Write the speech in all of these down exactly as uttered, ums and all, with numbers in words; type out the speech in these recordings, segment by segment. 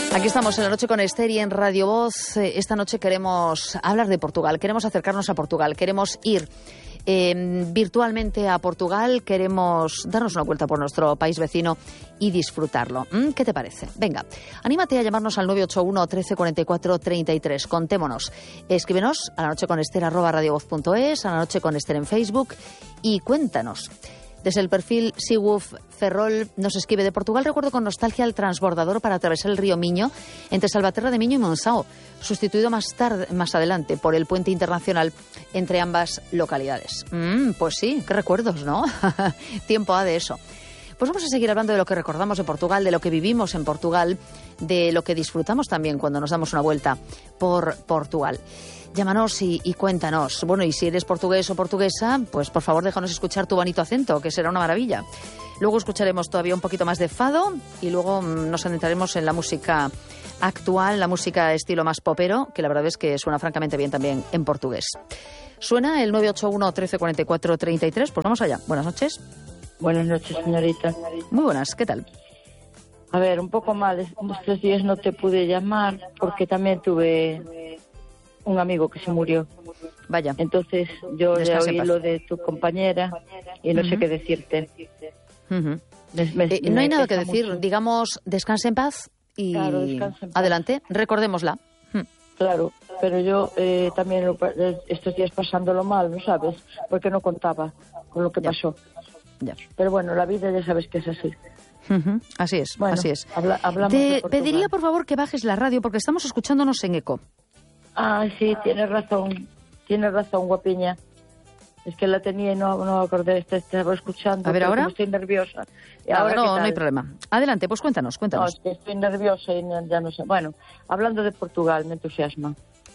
Aquí estamos en La Noche con Esther y en Radio Voz. Esta noche queremos hablar de Portugal, queremos acercarnos a Portugal, queremos ir eh, virtualmente a Portugal, queremos darnos una vuelta por nuestro país vecino y disfrutarlo. ¿Mm? ¿Qué te parece? Venga, anímate a llamarnos al nueve ocho uno, trece, cuarenta y cuatro, treinta y tres. Contémonos. Escríbenos a la noche con Esther arroba radiovoz punto es, a la noche con Esther en Facebook y cuéntanos. Desde el perfil Seawolf Ferrol nos escribe: de Portugal recuerdo con nostalgia el transbordador para atravesar el río Miño entre Salvaterra de Miño y Monção, sustituido más tarde, más adelante por el puente internacional entre ambas localidades. Mm, pues sí, qué recuerdos, ¿no? Tiempo ha de eso. Pues vamos a seguir hablando de lo que recordamos de Portugal, de lo que vivimos en Portugal, de lo que disfrutamos también cuando nos damos una vuelta por Portugal. Llámanos y, y cuéntanos. Bueno, y si eres portugués o portuguesa, pues por favor déjanos escuchar tu bonito acento, que será una maravilla. Luego escucharemos todavía un poquito más de fado y luego nos adentraremos en la música actual, la música estilo más popero, que la verdad es que suena francamente bien también en portugués. Suena el nueve ocho uno, trece, cuarenta y cuatro, treinta y tres. Pues vamos allá. Buenas noches. Buenas noches, señorita. Muy buenas, ¿qué tal? A ver, un poco mal. Estos días no te pude llamar porque también tuve un amigo que se murió. Vaya. Entonces yo ya oí lo de tu compañera y no uh-huh. sé qué decirte. Uh-huh. me, me, eh, no hay nada que decir. Mucho. Digamos, descanse en paz y claro, descanse en paz. Adelante, recordémosla. Hmm. Claro, pero yo eh, también lo, estos días pasándolo mal, ¿no sabes? Porque no contaba con lo que ya. pasó. Ya. Pero bueno, la vida ya sabes que es así. Uh-huh. Así es, bueno, así es. Habla, hablamos Te de pediría, por favor, que bajes la radio porque estamos escuchándonos en eco. Ah, sí, tienes razón, tienes razón, guapiña. Es que la tenía y no, no acordé, te estaba escuchando. A ver, ¿ahora? Estoy nerviosa. Y ahora, no, no hay problema. Adelante, pues cuéntanos, cuéntanos. No, es que estoy nerviosa y no, ya no sé. Bueno, hablando de Portugal, me entusiasma.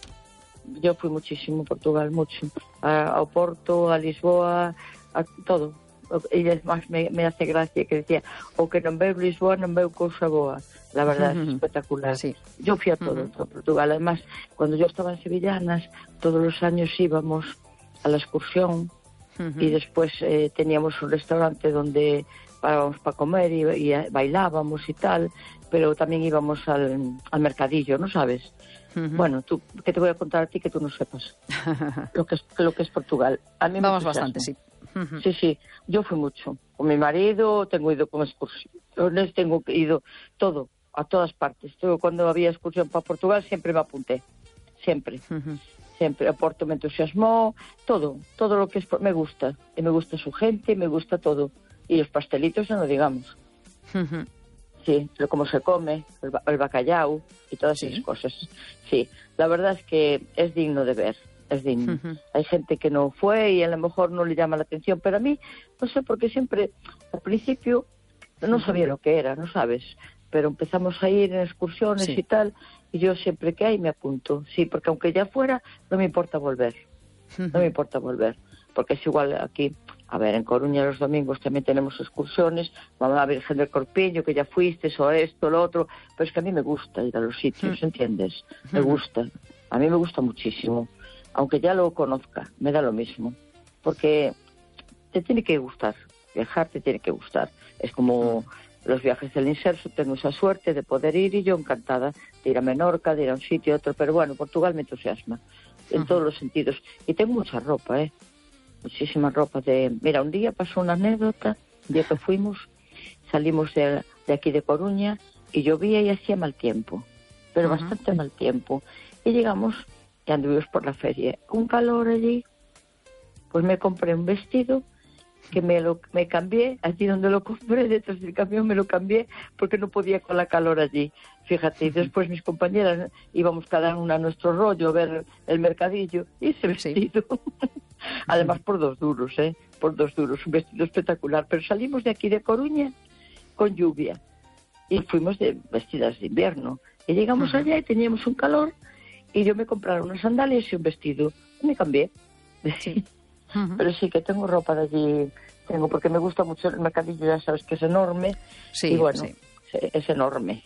Yo fui muchísimo a Portugal, mucho. A, a Porto, a Lisboa, a todo. Y además me, me hace gracia que decía, o que non veo Lisboa, non veo cousa boa. La verdad uh-huh. es espectacular. Sí. Yo fui a todo, uh-huh. a Portugal. Además, cuando yo estaba en Sevillanas, todos los años íbamos a la excursión uh-huh. y después eh, teníamos un restaurante donde parábamos para comer y, y bailábamos y tal, pero también íbamos al, al mercadillo, ¿no sabes? Uh-huh. Bueno, tú, ¿qué te voy a contar a ti que tú no sepas? lo que es lo que es Portugal. A mí Vamos me bastante, sí. Uh-huh. Sí, sí, yo fui mucho. Con mi marido, tengo ido con excursiones, tengo ido todo, a todas partes. Yo, cuando había excursión para Portugal siempre me apunté, siempre. Uh-huh. Siempre, a Porto me entusiasmó, todo, todo lo que es, me gusta. Y me gusta su gente, me gusta todo. Y los pastelitos, no lo digamos. Uh-huh. Sí, pero cómo se come, el, el bacalao y todas ¿Sí? esas cosas. Sí, la verdad es que es digno de ver. Es digno. Uh-huh. Hay gente que no fue y a lo mejor no le llama la atención, pero a mí, no sé, porque siempre, al principio, no sabía lo que era, no sabes, pero empezamos a ir en excursiones sí. y tal, y yo siempre que hay me apunto, sí, porque aunque ya fuera, no me importa volver, uh-huh. no me importa volver, porque es igual aquí, a ver, en Coruña los domingos también tenemos excursiones, vamos a Virgen del Corpiño, que ya fuiste, o esto, lo otro, pero es que a mí me gusta ir a los sitios, uh-huh. ¿entiendes? Me uh-huh. gusta, a mí me gusta muchísimo. Aunque ya lo conozca, me da lo mismo. Porque te tiene que gustar, viajar te tiene que gustar. Es como los viajes del inserso, tengo esa suerte de poder ir y yo encantada de ir a Menorca, de ir a un sitio a otro, pero bueno, Portugal me entusiasma en uh-huh. todos los sentidos. Y tengo mucha ropa, ¿eh? Muchísima ropa. de Mira, un día pasó una anécdota, un día que fuimos, salimos de, de aquí de Coruña y llovía y hacía mal tiempo, pero uh-huh. bastante mal tiempo. Y llegamos... y anduvimos por la feria, un calor allí, pues me compré un vestido que me lo me cambié, allí donde lo compré, detrás del camión me lo cambié porque no podía con la calor allí, fíjate, y después mis compañeras íbamos cada una a nuestro rollo a ver el mercadillo y ese vestido, sí. además por dos duros, ¿eh? por dos duros, un vestido espectacular, pero salimos de aquí de Coruña con lluvia y fuimos de vestidas de invierno y llegamos uh-huh. allá y teníamos un calor. Y yo me compraron unas sandalias y un vestido. Y me cambié. Sí. Uh-huh. Pero sí que tengo ropa de allí. Tengo, porque me gusta mucho el mercadillo, ya sabes que es enorme. Sí, y bueno, sí. es enorme.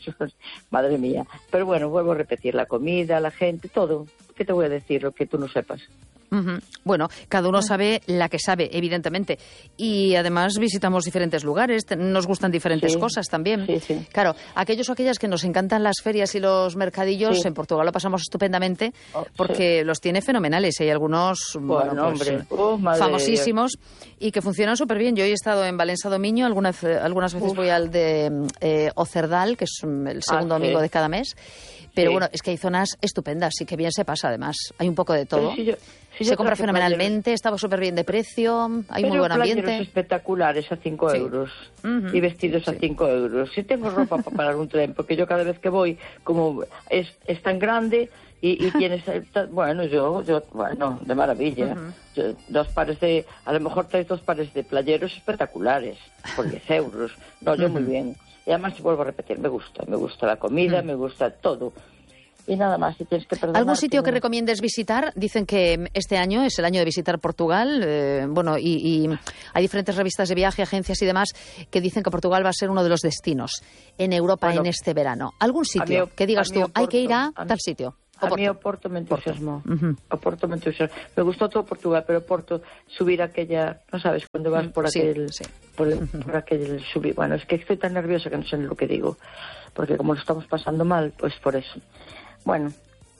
Madre mía. Pero bueno, vuelvo a repetir, la comida, la gente, todo. ¿Qué te voy a decir? Lo que tú no sepas. Uh-huh. Bueno, cada uno sabe la que sabe, evidentemente. Y además visitamos diferentes lugares, nos gustan diferentes sí. cosas también. Sí, sí. Claro, aquellos o aquellas que nos encantan las ferias y los mercadillos, sí. en Portugal lo pasamos estupendamente oh, porque sí. los tiene fenomenales. Hay algunos bueno, bueno, pues, hombre. Oh, famosísimos y que funcionan súper bien. Yo he estado en Valencia Domiño, algunas, algunas veces Uf. voy al de eh, Ocerdal, que es el segundo ah, domingo sí. de cada mes. Pero sí. bueno, es que hay zonas estupendas y que bien se pasa además. Hay un poco de todo. Si yo, si se compra fenomenalmente, playeros. Estaba súper bien de precio, hay Pero muy buen ambiente. Playeros espectaculares a cinco sí. euros uh-huh. y vestidos sí. a cinco euros. Si tengo ropa para parar un tren, porque yo cada vez que voy, como es, es tan grande y, y tienes, bueno, yo, yo, bueno, de maravilla. Uh-huh. Yo, dos pares de, a lo mejor traes dos pares de playeros espectaculares por diez euros. No, yo uh-huh. muy bien. Y además, vuelvo a repetir, me gusta, me gusta la comida, mm. me gusta todo. Y nada más, si tienes que perdonar... ¿Algún sitio que no... recomiendes visitar? Dicen que este año es el año de visitar Portugal. Eh, bueno, y, y hay diferentes revistas de viaje, agencias y demás que dicen que Portugal va a ser uno de los destinos en Europa bueno, en este verano. ¿Algún sitio mí, que digas tú, Oporto, hay que ir a, a tal sitio? A mí Oporto me entusiasmó. Uh-huh. Oporto me entusiasmó. Me gustó todo Portugal, pero Oporto, subir aquella... No sabes, cuando vas por sí, aquel... Sí. Por, el, uh-huh. por aquel subir... Bueno, es que estoy tan nerviosa que no sé ni lo que digo. Porque como lo estamos pasando mal, pues por eso. Bueno,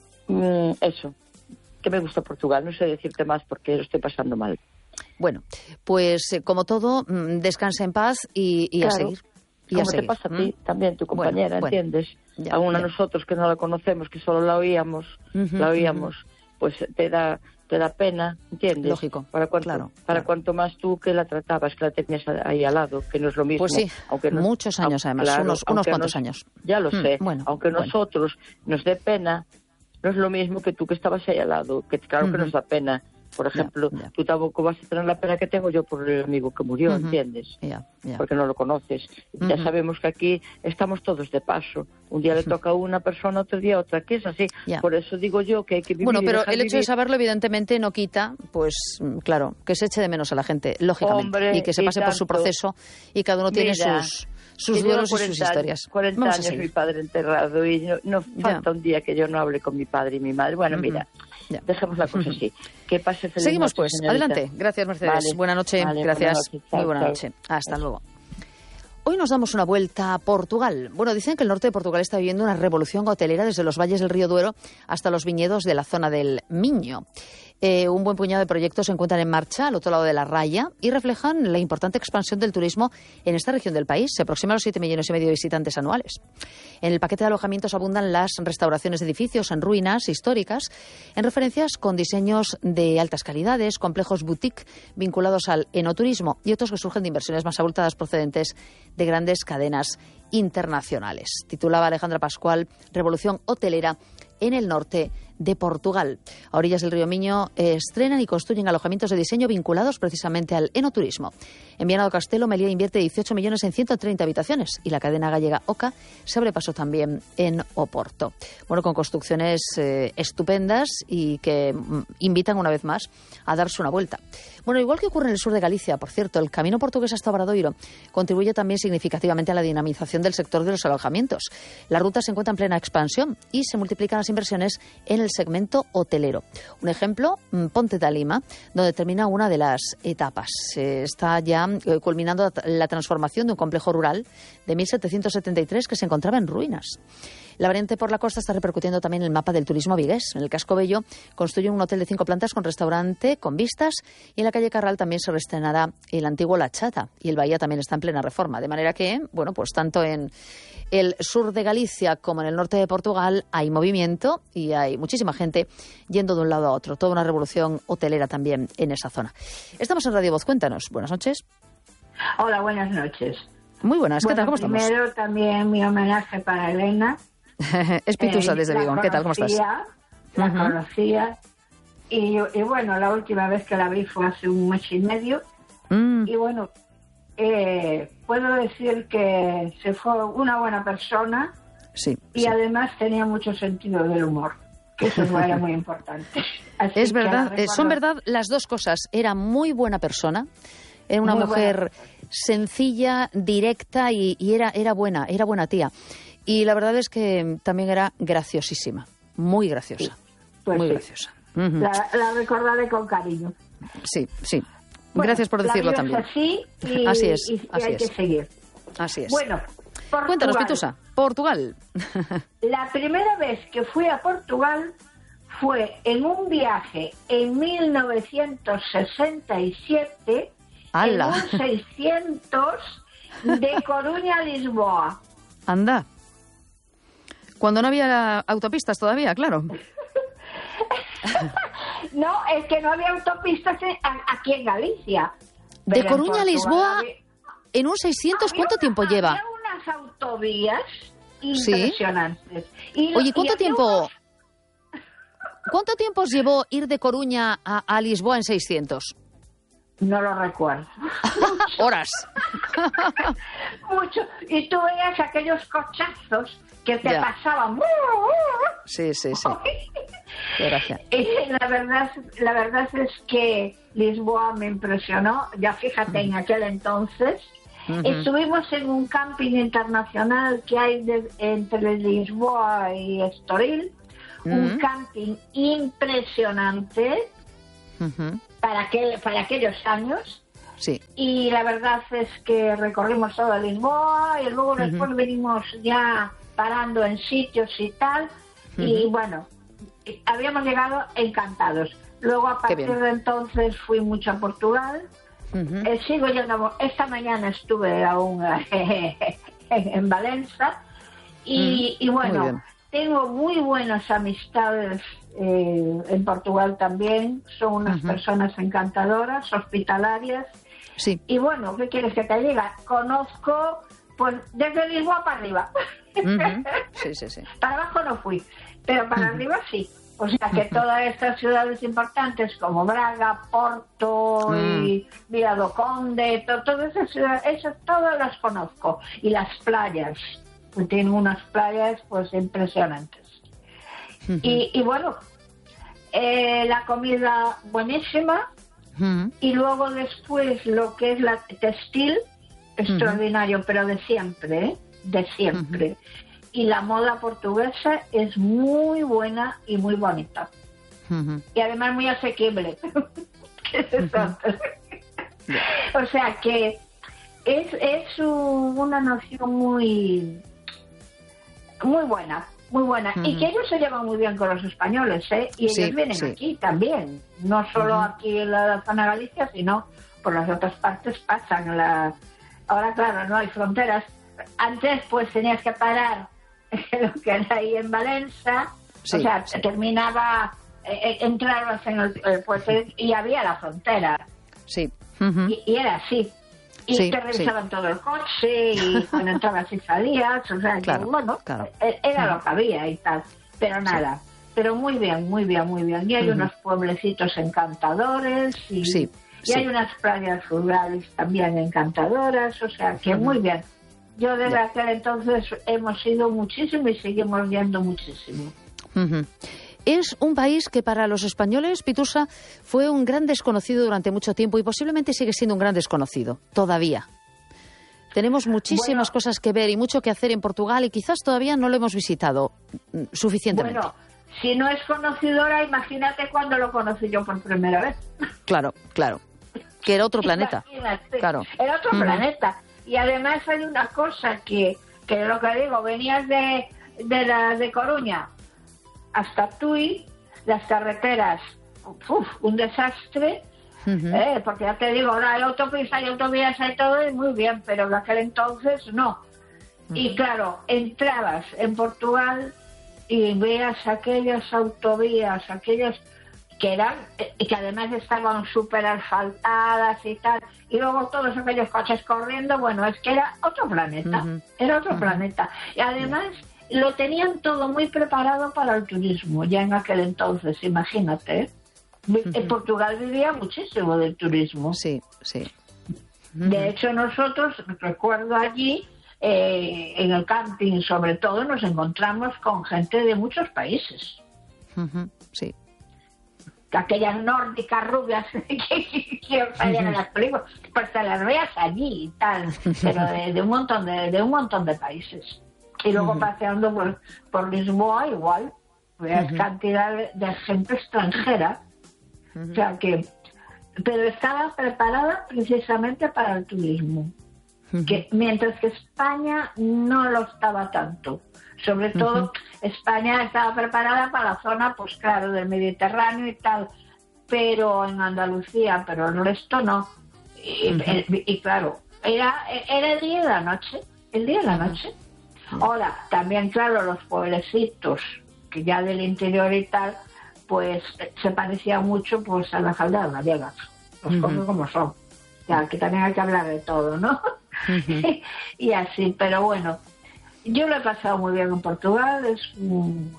mmm, eso. Que me gusta Portugal. No sé decirte más porque lo estoy pasando mal. Bueno, pues eh, como todo, mmm, descansa en paz y, y claro. a seguir. Y como a te seguir. pasa a ti, ¿Mm? También tu compañera, bueno, ¿entiendes? Bueno, ya, Aún a ya. nosotros que no la conocemos, que solo la oíamos, uh-huh, la oíamos, uh-huh. pues te da te da pena, ¿entiendes? Lógico, para cuanto, claro. Para claro. cuanto más tú que la tratabas, que la tenías ahí al lado, que no es lo mismo. Pues sí, aunque no, muchos años aunque, además, claro, unos, unos cuantos nos, años. Ya lo mm, sé, bueno, aunque bueno. nosotros nos dé pena, no es lo mismo que tú que estabas ahí al lado, que claro uh-huh. que nos da pena. Por ejemplo, ya, ya. tú tampoco vas a tener la pena que tengo yo por el amigo que murió, uh-huh. ¿entiendes? Ya, ya. Porque no lo conoces. Uh-huh. Ya sabemos que aquí estamos todos de paso. Un día le toca a una persona, otro día a otra, que es así. Ya. Por eso digo yo que hay que vivir. Bueno, pero y dejar el hecho vivir. de saberlo evidentemente no quita, pues claro, que se eche de menos a la gente, lógicamente. Hombre, y que se pase por su proceso y cada uno tiene Mira, sus... sus duelos y sus historias. cuarenta Vamos años mi padre enterrado y no, no falta ya. un día que yo no hable con mi padre y mi madre. Bueno, uh-huh. mira, ya. dejemos la cosa así. Que pase feliz Seguimos noche, pues. señorita. Adelante. Gracias, Mercedes. Vale. Buena noche. Vale, Gracias. Buena noche. Chao, Muy buena chao. noche. Hasta luego. Hoy nos damos una vuelta a Portugal. Bueno, dicen que el norte de Portugal está viviendo una revolución hotelera desde los valles del río Duero hasta los viñedos de la zona del Miño. Eh, un buen puñado de proyectos se encuentran en marcha al otro lado de la raya y reflejan la importante expansión del turismo en esta región del país. Se aproxima a los siete millones y medio de visitantes anuales. En el paquete de alojamientos abundan las restauraciones de edificios en ruinas históricas, en referencias con diseños de altas calidades, complejos boutique vinculados al enoturismo y otros que surgen de inversiones más abultadas procedentes de grandes cadenas internacionales. Titulaba Alejandra Pascual, Revolución hotelera en el norte de Portugal. A orillas del río Miño eh, estrenan y construyen alojamientos de diseño vinculados precisamente al enoturismo. En Viana do Castelo, Melilla invierte dieciocho millones en ciento treinta habitaciones y la cadena gallega Oca se sobrepasó también en Oporto. Bueno, con construcciones eh, estupendas y que mm, invitan una vez más a darse una vuelta. Bueno, igual que ocurre en el sur de Galicia, por cierto, el camino portugués hasta Obradoiro contribuye también significativamente a la dinamización del sector de los alojamientos. La ruta se encuentra en plena expansión y se multiplican las inversiones en el segmento hotelero. Un ejemplo, Ponte da Lima, donde termina una de las etapas. Se está ya eh, culminando la transformación de un complejo rural de mil setecientos setenta y tres que se encontraba en ruinas. La variante por la costa está repercutiendo también en el mapa del turismo vigués. En el Casco Bello construyen un hotel de cinco plantas con restaurante, con vistas, y en la calle Carral también se reestrenará el antiguo La Chata, y el Bahía también está en plena reforma. De manera que, bueno, pues tanto en el sur de Galicia como en el norte de Portugal hay movimiento y hay muchísima gente yendo de un lado a otro. Toda una revolución hotelera también en esa zona. Estamos en Radio Voz. Cuéntanos. Buenas noches. Hola, buenas noches. Muy buenas. ¿Qué bueno, tal? ¿Cómo estamos? Primero también mi homenaje para Elena. Es Pitusa eh, desde Vigo. ¿Qué tal? ¿Cómo estás? La uh-huh. conocía. Y, y bueno, la última vez que la vi fue hace un mes y medio. Mm. Y bueno, eh, puedo decir que se fue una buena persona. Sí. Y sí. además tenía mucho sentido del humor. Que eso era muy importante. Así es verdad, recuerdo... son verdad las dos cosas. Era muy buena persona. Era una muy mujer buena. sencilla, directa y, y era, era buena, era buena tía. Y la verdad es que también era graciosísima, muy graciosa, sí, pues muy sí. graciosa. Uh-huh. La, la recordaré con cariño. Sí, sí. Bueno, gracias por decirlo la también. Es así, y, así es, y, y así hay es. que seguir. Así es. Bueno, Portugal. Cuéntanos, Pitusa, Portugal. La primera vez que fui a Portugal fue en un viaje en mil novecientos sesenta y siete, ¡Hala! en un seiscientos de Coruña a Lisboa. Anda. Cuando no había autopistas todavía, claro. No, es que no había autopistas aquí en Galicia. De Coruña a Lisboa, había... en un seiscientos, ¿cuánto una, tiempo lleva? Había unas autovías impresionantes. ¿Sí? Y, Oye, ¿cuánto y tiempo... Unos... ¿Cuánto tiempo os llevó ir de Coruña a, a Lisboa en seiscientos? No lo recuerdo. Horas. Mucho. Y tú veías aquellos cochazos que te ya. pasaban. Sí, sí, sí. Qué gracia. Y la verdad, la verdad es que Lisboa me impresionó. Ya fíjate, en aquel entonces uh-huh. estuvimos en un camping internacional que hay de, entre Lisboa y Estoril. Uh-huh. Un camping impresionante uh-huh. para, aquel, para aquellos años. Sí. Y la verdad es que recorrimos toda Lisboa y luego uh-huh. después venimos ya parando en sitios y tal. Uh-huh. Y bueno, habíamos llegado encantados. Luego a partir de entonces fui mucho a Portugal. Uh-huh. Eh, sigo yendo. Esta mañana estuve aún en Valencia. Y, uh-huh. y bueno... Tengo muy buenas amistades eh, en Portugal también. Son unas uh-huh. personas encantadoras, hospitalarias. Sí. Y bueno, ¿qué quieres que te diga? Conozco, pues, desde Lisboa para arriba. Uh-huh. Sí, sí, sí. Para abajo no fui, pero para uh-huh. arriba sí. O sea que todas estas ciudades importantes como Braga, Porto uh-huh. y Vila do Conde, to- todas esas ciudades, esas todas las conozco. Y las playas. Tiene unas playas pues impresionantes. Uh-huh. Y, y bueno, eh, la comida buenísima uh-huh. y luego después lo que es la textil, extraordinario, uh-huh. pero de siempre, ¿eh? de siempre. Uh-huh. Y la moda portuguesa es muy buena y muy bonita. Uh-huh. Y además muy asequible. ¿Qué es eso? Uh-huh. O sea que es, es un, una noción muy... muy buena, muy buena. Uh-huh. Y que ellos se llevan muy bien con los españoles, ¿eh? Y ellos sí, vienen sí. aquí también. No solo uh-huh. aquí en la zona de Galicia, sino por las otras partes pasan. La... Ahora, claro, no hay fronteras. Antes, pues, tenías que parar lo que era ahí en Valencia. Sí, o sea, sí. terminaba, eh, entrabas en el, el puerto y había la frontera. Sí. Uh-huh. Y, y era así. Y sí, te revisaban sí. todo el coche y cuando entrabas y salías, o sea, claro, que, bueno, claro. era uh-huh. lo que había y tal, pero nada, sí. pero muy bien, muy bien, muy bien. Y hay uh-huh. unos pueblecitos encantadores y, sí, y sí. hay unas playas rurales también encantadoras, o sea, que uh-huh. muy bien. Yo desde yeah. aquel entonces hemos ido muchísimo y seguimos yendo muchísimo. Uh-huh. Es un país que para los españoles, Pitusa, fue un gran desconocido durante mucho tiempo y posiblemente sigue siendo un gran desconocido, todavía. Tenemos muchísimas bueno, cosas que ver y mucho que hacer en Portugal y quizás todavía no lo hemos visitado suficientemente. Bueno, si no es conocedora, imagínate cuando lo conocí yo por primera vez. Claro, claro. Que era otro planeta. Imagínate, claro. Era otro uh-huh. planeta. Y además hay una cosa que, que lo que digo, venías de, de, la, de Coruña hasta Tui, las carreteras, uf, un desastre, uh-huh. eh, porque ya te digo, ahora hay autopistas, hay autovías, hay todo, y muy bien, pero en aquel entonces no. Uh-huh. Y claro, entrabas en Portugal y veías aquellas autovías, aquellas que eran, y que además estaban súper asfaltadas y tal, y luego todos aquellos coches corriendo, bueno, es que era otro planeta, uh-huh. era otro uh-huh. planeta. Y además... lo tenían todo muy preparado para el turismo, ya en aquel entonces, imagínate. ¿eh? Uh-huh. En Portugal vivía muchísimo del turismo. Sí, sí. Uh-huh. De hecho, nosotros, recuerdo allí, eh, en el camping sobre todo, nos encontramos con gente de muchos países. Uh-huh. Sí. Aquellas nórdicas rubias que, que salían en las películas, pues te las veas allí y tal, pero de, de un montón de, de un montón de países. Y luego uh-huh. paseando por, por Lisboa igual. uh-huh. cantidad de, de gente extranjera, uh-huh. o sea que, pero estaba preparada precisamente para el turismo, uh-huh. que mientras que España no lo estaba tanto. Sobre todo, uh-huh. España estaba preparada para la zona, pues claro, del Mediterráneo y tal, pero en Andalucía, pero el resto no. Y, uh-huh. y, y claro, era, era el día y la noche, el día y la noche. Uh-huh. Ahora, también, claro, los pueblecitos, que ya del interior y tal, pues se parecía mucho pues a las aldeas gallegas, los uh-huh. cosas como son. Ya, que también hay que hablar de todo, ¿no? Uh-huh. Y así, pero bueno. Yo lo he pasado muy bien en Portugal, es un...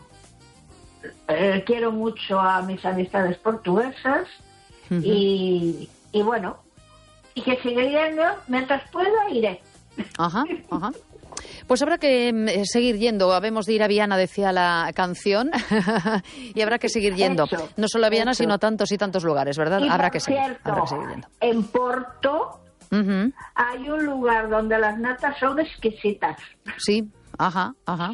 eh, quiero mucho a mis amistades portuguesas uh-huh. y, y bueno, y que seguiré yendo, mientras pueda iré. Ajá, ajá. Pues habrá que eh, seguir yendo, habemos de ir a Viana, decía la canción, y habrá que seguir yendo, eso, no solo a Viana, eso. sino a tantos y tantos lugares, ¿verdad? Y habrá que, cierto, seguir, habrá que seguir yendo. En Porto uh-huh. hay un lugar donde las natas son exquisitas. Sí. Ajá, ajá.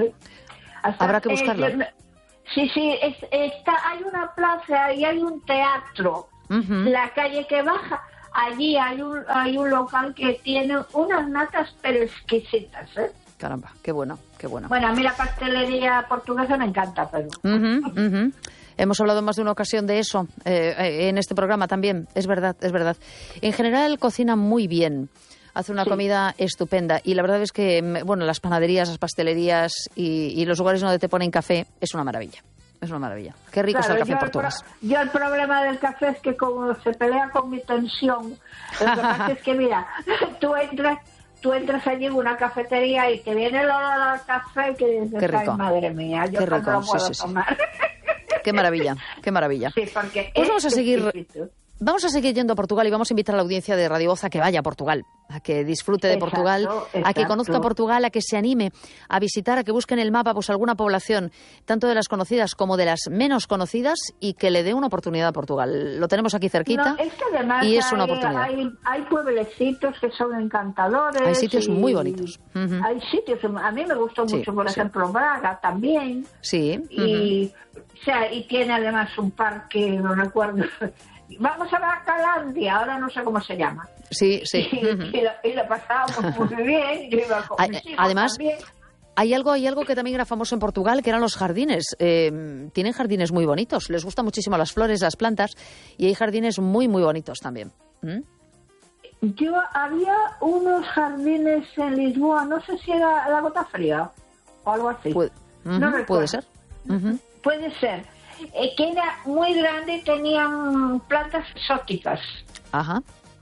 Hasta habrá que buscarlo. Eh, sí, sí, es, está, hay una plaza y hay un teatro. Uh-huh. La calle que baja, allí hay un, hay un local que tiene unas natas pero exquisitas, ¿eh? Caramba, qué bueno, qué bueno. Bueno, a mí la pastelería portuguesa me encanta, pero... Uh-huh, uh-huh. Hemos hablado más de una ocasión de eso eh, en este programa también, es verdad, es verdad. En general cocina muy bien. Hace una sí. comida estupenda y la verdad es que, bueno, las panaderías, las pastelerías y, y los lugares donde te ponen café es una maravilla. Es una maravilla. Qué rico claro, está el café yo portugués. El pro, yo el problema del café es que como se pelea con mi tensión, lo que pasa es que mira, tú entras, tú entras allí en una cafetería y te viene el olor al café que dices, qué rico. Ay, madre mía, yo qué no rico. lo puedo sí, sí, tomar. Sí. Qué maravilla, qué maravilla. Sí, porque pues vamos a seguir. exquisito. Vamos a seguir yendo a Portugal y vamos a invitar a la audiencia de Radio Voz a que vaya a Portugal, a que disfrute de exacto, Portugal, exacto. a que conozca Portugal, a que se anime a visitar, a que busque en el mapa pues alguna población, tanto de las conocidas como de las menos conocidas, y que le dé una oportunidad a Portugal. Lo tenemos aquí cerquita no, es que además y es hay, una oportunidad. Hay, hay pueblecitos que son encantadores. Hay sitios y, muy bonitos. Uh-huh. Hay sitios, a mí me gustó sí, mucho, por sí. ejemplo, Braga también. Sí. Y, uh-huh. o sea, y tiene además un parque, no recuerdo... Vamos a Bracalandia, ahora no sé cómo se llama. Sí, sí. Y, uh-huh. y, lo, y lo pasábamos muy bien. Yo iba con mis hijos Además, también. Hay algo, hay algo que también era famoso en Portugal, que eran los jardines. Eh, tienen jardines muy bonitos. Les gustan muchísimo las flores, las plantas, y hay jardines muy, muy bonitos también. ¿Mm? Yo había unos jardines en Lisboa, no sé si era la Gota Fría o algo así. Puede, uh-huh, no puede ser. Uh-huh. Puede ser. Eh, que era muy grande y tenían plantas exóticas. Ajá.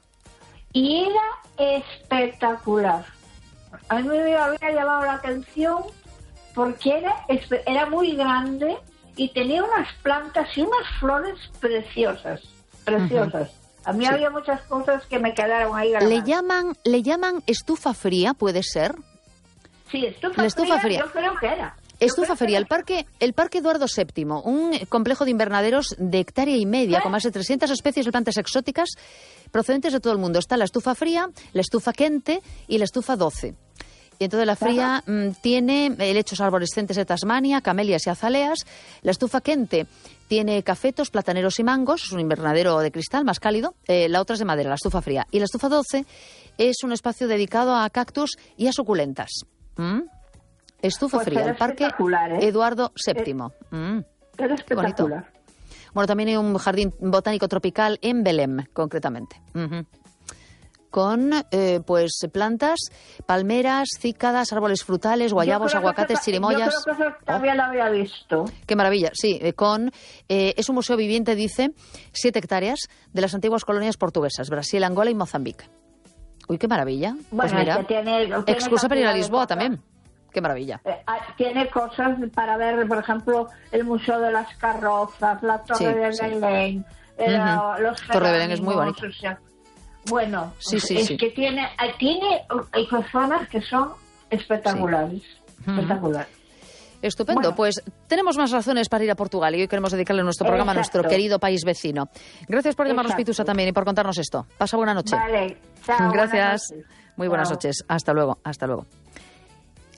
Y era espectacular. A mí me había llamado la atención porque era, era muy grande y tenía unas plantas y unas flores preciosas, preciosas. Uh-huh. A mí sí. había muchas cosas que me quedaron ahí grabadas. ¿Le llaman, le llaman estufa fría, puede ser? Sí, estufa, estufa fría, fría, yo creo que era. Estufa fría, el parque, el parque Eduardo séptimo, un complejo de invernaderos de hectárea y media, ¿Eh? con más de trescientas especies de plantas exóticas procedentes de todo el mundo. Está la estufa fría, la estufa quente y la estufa doce. Y entonces la fría mmm, tiene helechos arborescentes de Tasmania, camelias y azaleas. La estufa quente tiene cafetos, plataneros y mangos, es un invernadero de cristal más cálido. Eh, la otra es de madera, la estufa fría. Y la estufa doce es un espacio dedicado a cactus y a suculentas. ¿Mm? Estufa pues fría, el parque ¿eh? Eduardo séptimo. Mm. Era espectacular. Bueno, también hay un jardín botánico tropical en Belém, concretamente. Uh-huh. Con, eh, pues, plantas, palmeras, cícadas, árboles frutales, guayabos, aguacates, eso, chirimoyas. Yo creo que eso también oh. lo había visto. Qué maravilla, sí. Eh, con eh, es un museo viviente, dice, siete hectáreas de las antiguas colonias portuguesas, Brasil, Angola y Mozambique. Uy, qué maravilla. Bueno, pues mira, que tiene, tiene excusa para ir a Lisboa también. Qué maravilla. Eh, tiene cosas para ver, por ejemplo, el Museo de las Carrozas, la Torre sí, de sí. Belén, eh, uh-huh. los Torre de Belén es muy bonita. O sea, bueno, sí, sí, es sí. que tiene, tiene hay zonas que son espectaculares. Sí. Uh-huh. Espectaculares. Estupendo, bueno. Pues tenemos más razones para ir a Portugal y hoy queremos dedicarle nuestro programa Exacto. a nuestro querido país vecino. Gracias por llamarnos, Exacto. Pitusa, también y por contarnos esto. Pasa buena noche. Vale, chao. Gracias. Buenas Muy buenas chao. noches. Hasta luego, hasta luego.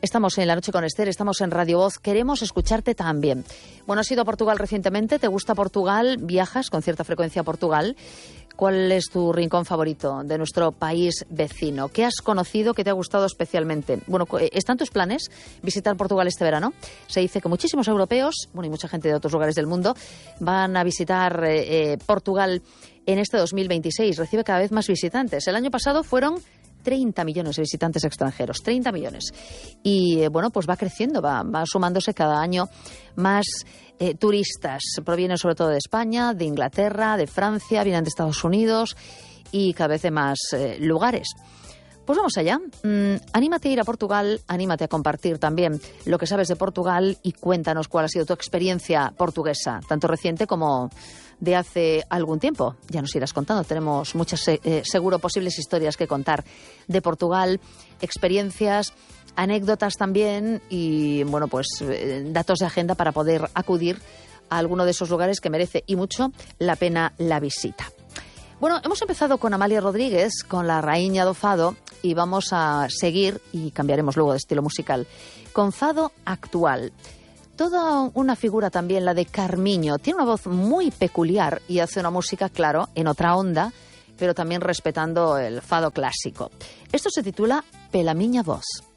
Estamos en La Noche con Esther, estamos en Radio Voz, queremos escucharte también. Bueno, has ido a Portugal recientemente, ¿te gusta Portugal? ¿Viajas con cierta frecuencia a Portugal? ¿Cuál es tu rincón favorito de nuestro país vecino? ¿Qué has conocido que te ha gustado especialmente? Bueno, ¿están tus planes visitar Portugal este verano? Se dice que muchísimos europeos, bueno, y mucha gente de otros lugares del mundo, van a visitar eh, eh, Portugal en este dos mil veintiséis. Recibe cada vez más visitantes. El año pasado fueron treinta millones de visitantes extranjeros, treinta millones. Y eh, bueno, pues va creciendo, va, va sumándose cada año más eh, turistas. Provienen sobre todo de España, de Inglaterra, de Francia, vienen de Estados Unidos y cada vez de más eh, lugares. Pues vamos allá. Mm, anímate a ir a Portugal, anímate a compartir también lo que sabes de Portugal y cuéntanos cuál ha sido tu experiencia portuguesa, tanto reciente como de hace algún tiempo. Ya nos irás contando, tenemos muchas, eh, seguro, posibles historias que contar de Portugal, experiencias, anécdotas también y, bueno, pues eh, datos de agenda para poder acudir a alguno de esos lugares que merece y mucho la pena la visita. Bueno, hemos empezado con Amália Rodríguez, con la Raíña do Fado, y vamos a seguir, y cambiaremos luego de estilo musical, con Fado actual. Toda una figura también, la de Carmiño. Tiene una voz muy peculiar y hace una música, claro, en otra onda, pero también respetando el fado clásico. Esto se titula Pela Miña Voz.